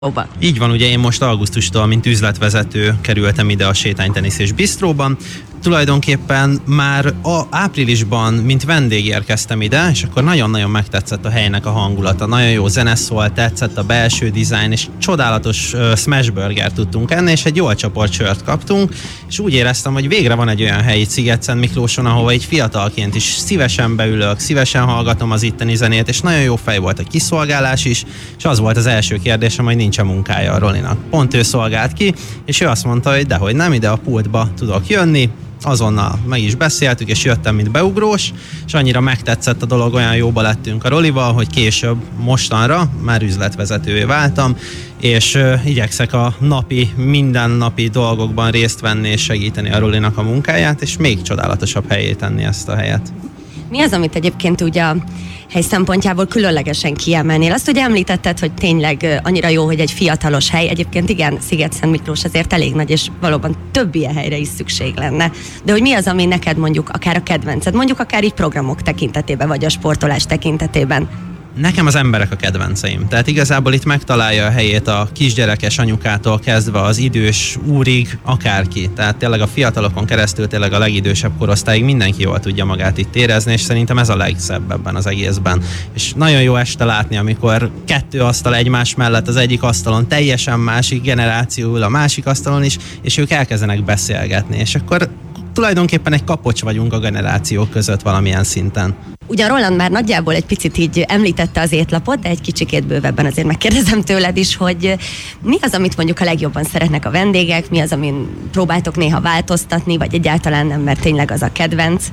Oba. Így van, ugye én most augusztustól, mint üzletvezető kerültem ide a Sétánytenisz és Bistróban. Tulajdonképpen már áprilisban, mint vendég érkeztem ide, és akkor nagyon-nagyon megtetszett a helynek a hangulata. Nagyon jó zene szólt, tetszett a belső dizájn, és csodálatos smash burger tudtunk enni, és egy jól csapott sört kaptunk, és úgy éreztem, hogy végre van egy olyan hely itt Szigetszentmiklóson, ahova egy fiatalként is szívesen beülök, szívesen hallgatom az itteni zenét, és nagyon jó fej volt a kiszolgálás is, és az volt az első kérdésem, hogy nincs a munkája a Rolinak. Pont ő szolgált ki, és ő azt mondta, hogy dehogy nem, ide a pultba tudok jönni. Azonnal meg is beszéltük, és jöttem, mint beugrós, és annyira megtetszett a dolog, olyan jóba lettünk a Rolival, hogy később, mostanra már üzletvezetővé váltam, és igyekszek a mindennapi dolgokban részt venni és segíteni a Rolinak a munkáját, és még csodálatosabb helyé tenni ezt a helyet. Mi az, amit egyébként ugye a hely szempontjából különlegesen kiemelnél? Azt ugye említetted, hogy tényleg annyira jó, hogy egy fiatalos hely. Egyébként igen, Szigetszentmiklós azért elég nagy, és valóban több ilyen helyre is szükség lenne. De hogy mi az, ami neked mondjuk akár a kedvenced, mondjuk akár így programok tekintetében, vagy a sportolás tekintetében? Nekem az emberek a kedvenceim. Tehát igazából itt megtalálja a helyét a kisgyerekes anyukától kezdve az idős úrig, akárki. Tehát tényleg a fiatalokon keresztül tényleg a legidősebb korosztályig mindenki jól tudja magát itt érezni, és szerintem ez a legszebb ebben az egészben. És nagyon jó este látni, amikor kettő asztal egymás mellett, az egyik asztalon teljesen másik generáció ül a másik asztalon is, és ők elkezdenek beszélgetni, és akkor tulajdonképpen egy kapocs vagyunk a generációk között valamilyen szinten. Ugyan Roland már nagyjából egy picit így említette az étlapot, de egy kicsikét bővebben azért megkérdezem tőled is, hogy mi az, amit mondjuk a legjobban szeretnek a vendégek, mi az, amin próbáltok néha változtatni, vagy egyáltalán nem, mert tényleg az a kedvenc?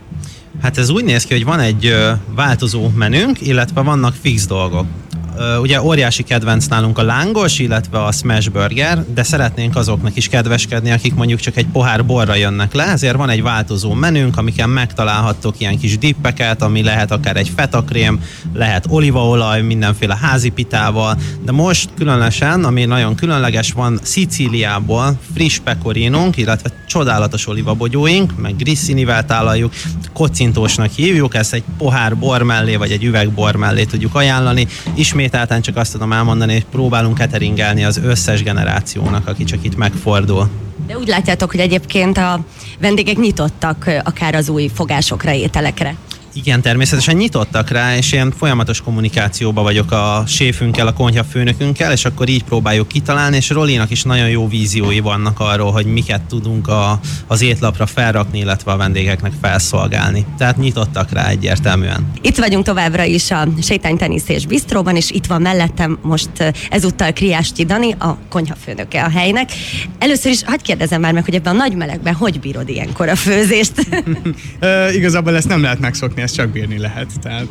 Hát ez úgy néz ki, hogy van egy változó menünk, illetve vannak fix dolgok. Ugye óriási kedvenc nálunk a lángos, illetve a smash burger, de szeretnénk azoknak is kedveskedni, akik mondjuk csak egy pohár borra jönnek le, ezért van egy változó menünk, amiken megtalálhattok ilyen kis dippeket, ami lehet akár egy fetakrém, lehet olívaolaj, mindenféle házi pitával, de most különösen, ami nagyon különleges, van Szicíliából friss pecorinónk, illetve csodálatos olivabogyóink, meg grissinivel tálaljuk, kocintósnak hívjuk, ezt egy pohár bor mellé, vagy egy üveg bor mellé tudjuk ajánlani. Ismételten csak azt tudom elmondani, hogy próbálunk cateringelni az összes generációnak, aki csak itt megfordul. De úgy látjátok, hogy egyébként a vendégek nyitottak akár az új fogásokra, ételekre? Igen, természetesen nyitottak rá, és ilyen folyamatos kommunikációban vagyok a séfünkkel, a konyhafőnökünkkel, és akkor így próbáljuk kitalálni, és Rolinak is nagyon jó víziói vannak arról, hogy miket tudunk az étlapra felrakni, illetve a vendégeknek felszolgálni. Tehát nyitottak rá egyértelműen. Itt vagyunk továbbra is a Sétánytenisz és Bistróban, és itt van mellettem most ezúttal Kriástyi Dani, a konyhafőnöke a helynek. Először is hadd kérdezem már meg, hogy ebben a nagy melegben hogy bírod ilyenkor a főzést? Igazából ezt nem lehet megszokni, ezt csak bírni lehet, tehát,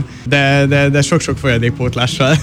de sok-sok folyadékpótlással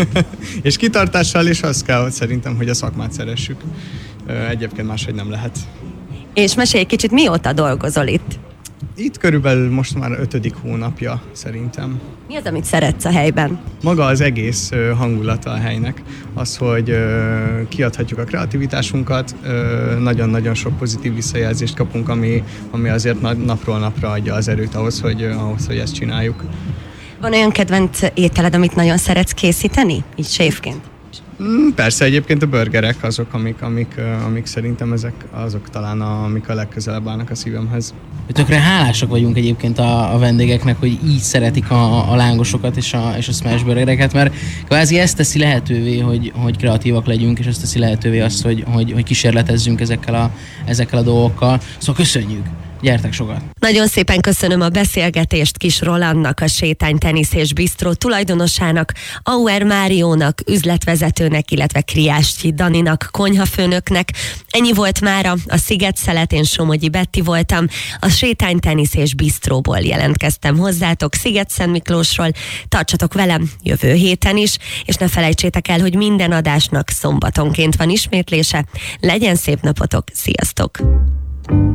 és kitartással, és az kell, hogy szerintem, hogy a szakmát szeressük. Egyébként máshogy nem lehet. És mesélj egy kicsit, mióta dolgozol itt? Itt körülbelül most már 5. hónapja szerintem. Mi az, amit szeretsz a helyben? Maga az egész hangulata a helynek. Az, hogy kiadhatjuk a kreativitásunkat, nagyon-nagyon sok pozitív visszajelzést kapunk, ami azért napról napra adja az erőt ahhoz, hogy ezt csináljuk. Van olyan kedvenc ételed, amit nagyon szeretsz készíteni, így séfként? Persze, egyébként a burgerek azok, amik szerintem azok talán amik a legközelebb állnak a szívemhez. Tökre hálásak vagyunk egyébként a vendégeknek, hogy így szeretik a lángosokat és a smash burgereket, mert kvázi ezt teszi lehetővé, hogy kreatívak legyünk, és ezt teszi lehetővé azt, hogy kísérletezzünk ezekkel a dolgokkal. Szóval köszönjük! Gyertek sokat! Nagyon szépen köszönöm a beszélgetést Kis Rolandnak, a Sétánytenisz és Bistró tulajdonosának, Auer Máriónak, üzletvezetőnek, illetve Kriástyi Daninak, konyhafőnöknek. Ennyi volt mára a Sziget-szelet, én Somogyi Betti voltam. A Sétánytenisz és Bistróból jelentkeztem hozzátok, Szigetszentmiklósról. Tartsatok velem jövő héten is, és ne felejtsétek el, hogy minden adásnak szombatonként van ismétlése. Legyen szép napotok, sziasztok!